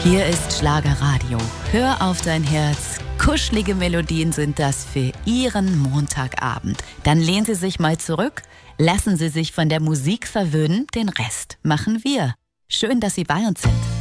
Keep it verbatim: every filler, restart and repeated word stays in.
Hier ist Schlagerradio. Hör auf dein Herz. Kuschelige Melodien sind das für Ihren Montagabend. Dann lehnen Sie sich mal zurück, lassen Sie sich von der Musik verwöhnen, den Rest machen wir. Schön, dass Sie bei uns sind.